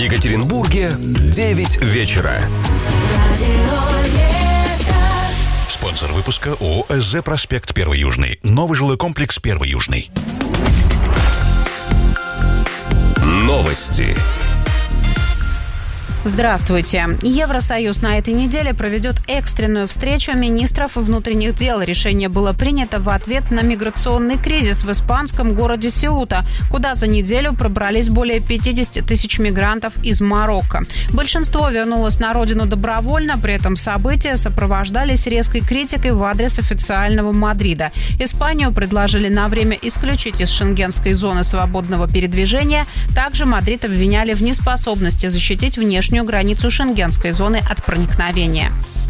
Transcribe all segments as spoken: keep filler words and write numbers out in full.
Екатеринбурге девять вечера. Спонсор выпуска ООО «СЗ Проспект Первый Южный». Новый жилой комплекс Первый Южный. Новости. Здравствуйте. Евросоюз на этой неделе проведет экстренную встречу министров внутренних дел. Решение было принято в ответ на миграционный кризис в испанском городе Сеута, куда за неделю пробрались более пятьдесят тысяч мигрантов из Марокко. Большинство вернулось на родину добровольно, при этом события сопровождались резкой критикой в адрес официального Мадрида. Испанию предложили на время исключить из шенгенской зоны свободного передвижения. Также Мадрид обвиняли в неспособности защитить внешнюю границу шенгенской зоны от проникновения.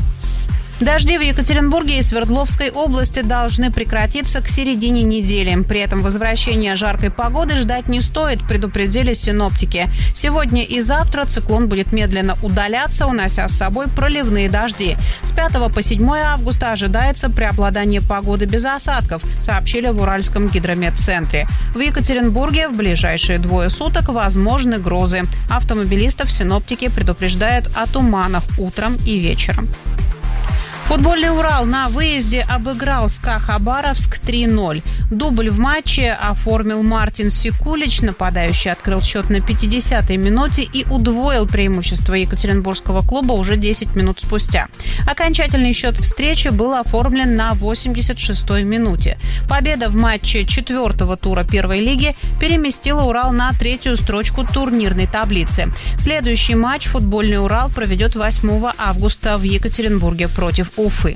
Дожди в Екатеринбурге и Свердловской области должны прекратиться к середине недели. При этом возвращения жаркой погоды ждать не стоит, предупредили синоптики. Сегодня и завтра циклон будет медленно удаляться, унося с собой проливные дожди. С пятого по седьмое августа ожидается преобладание погоды без осадков, сообщили в Уральском гидрометцентре. В Екатеринбурге в ближайшие двое суток возможны грозы. Автомобилистов синоптики предупреждают о туманах утром и вечером. Футбольный «Урал» на выезде обыграл СКА Хабаровск три ноль. Дубль в матче оформил Мартин Секулич. Нападающий открыл счет на пятидесятой минуте и удвоил преимущество екатеринбургского клуба уже десять минут спустя. Окончательный счет встречи был оформлен на восемьдесят шестой минуте. Победа в матче четвертого тура первой лиги переместила «Урал» на третью строчку турнирной таблицы. Следующий матч футбольный «Урал» проведет восьмого августа в Екатеринбурге против Уфы.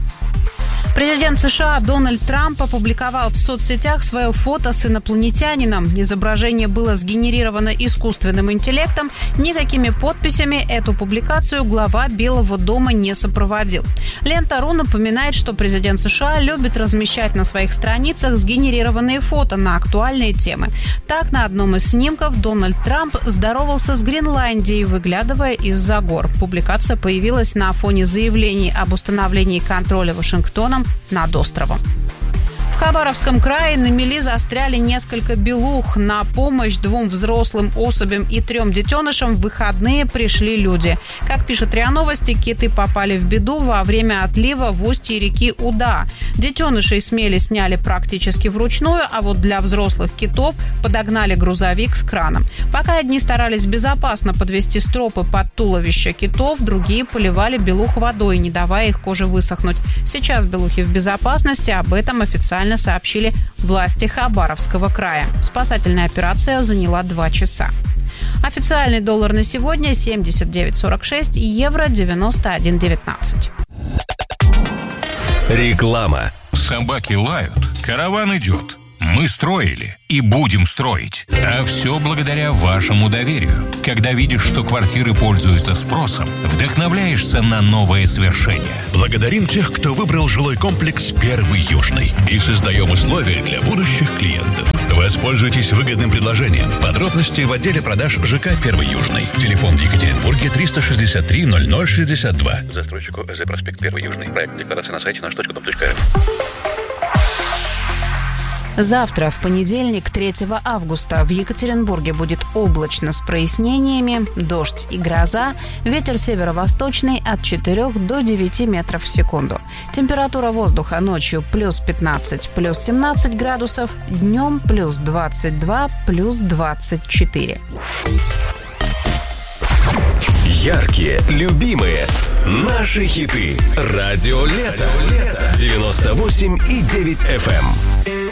Президент США Дональд Трамп опубликовал в соцсетях свое фото с инопланетянином. Изображение было сгенерировано искусственным интеллектом. Никакими подписями эту публикацию глава Белого дома не сопроводил. Лента.ру напоминает, что президент США любит размещать на своих страницах сгенерированные фото на актуальные темы. Так, на одном из снимков Дональд Трамп здоровался с Гренландией, выглядывая из-за гор. Публикация появилась на фоне заявлений об установлении контроля Вашингтоном над островом. В Хабаровском крае на мели застряли несколько белух. На помощь двум взрослым особям и трем детенышам в выходные пришли люди. Как пишет РИА Новости, киты попали в беду во время отлива в устье реки Уда. Детенышей с мели сняли практически вручную, а вот для взрослых китов подогнали грузовик с краном. Пока одни старались безопасно подвести стропы под туловище китов, другие поливали белух водой, не давая их коже высохнуть. Сейчас белухи в безопасности, об этом официально сообщили власти Хабаровского края. Спасательная операция заняла два часа. Официальный доллар на сегодня семьдесят девять сорок шесть, евро девяносто один девятнадцать. Реклама. Собаки лают, караван идет. Мы строили и будем строить. А все благодаря вашему доверию. Когда видишь, что квартиры пользуются спросом, вдохновляешься на новые свершения. Благодарим тех, кто выбрал жилой комплекс «Первый Южный». И создаем условия для будущих клиентов. Воспользуйтесь выгодным предложением. Подробности в отделе продаж ЖК «Первый Южный». Телефон в Екатеринбурге триста шестьдесят три ноль ноль шестьдесят два. Застройщику ЭЗ Проспект Первый Южный. Проект декларации на сайте наш точка дом точка эр. Завтра, в понедельник, третьего августа, в Екатеринбурге будет облачно с прояснениями, дождь и гроза, ветер северо-восточный от четырёх до девяти метров в секунду. Температура воздуха ночью плюс пятнадцать, плюс семнадцать градусов, днем плюс двадцать два, плюс двадцать четыре. Яркие, любимые, наши хиты. Радио Лето. девяносто восемь и девять эф эм.